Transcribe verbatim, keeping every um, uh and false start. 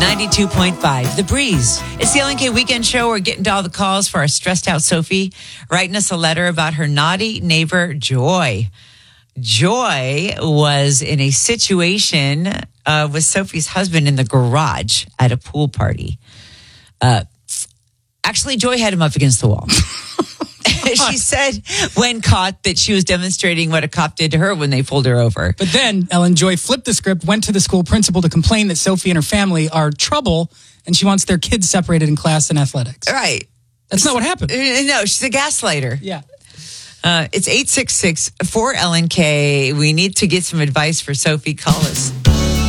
ninety-two point five, The Breeze. It's the L N K Weekend Show. We're getting to all the calls for our stressed out Sophie, writing us a letter about her naughty neighbor, Joy. Joy was in a situation uh, with Sophie's husband in the garage at a pool party. Uh, actually, Joy had him up against the wall. She said when caught that she was demonstrating what a cop did to her when they pulled her over. But then Ellen Joy flipped the script, went to the school principal to complain that Sophie and her family are trouble, and she wants their kids separated in class and athletics. Right. That's not what happened. No, she's a gaslighter. Yeah. Uh, it's eight six six, four L N K. We need to get some advice for Sophie. Call us.